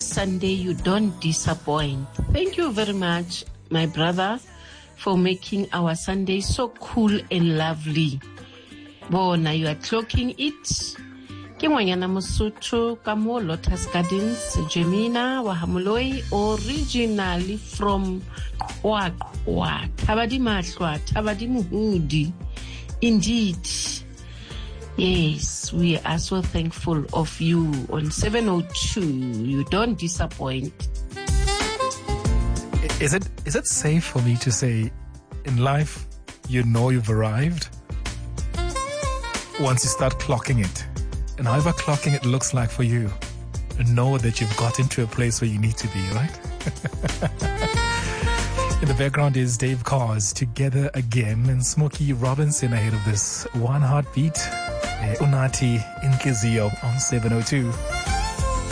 Sunday, you don't disappoint. Thank you very much, my brother, for making our Sunday so cool and lovely. Bona, you are clocking it. Ke ngwanyana Mosotho ka mo Lotus Gardens, Jemina Wahamuloi, originally from Kwakwa, Tabadi Mahlwa, Tabadi Muhudi. Indeed. Yes, we are so thankful of you on 702. You don't disappoint. Is it safe for me to say, in life, you know you've arrived once you start clocking it? And however clocking it looks like for you, know that you've got into a place where you need to be, right? In the background is Dave Cars, Together Again, and Smokey Robinson ahead of this. One Heartbeat, Unati Inklizio on 702.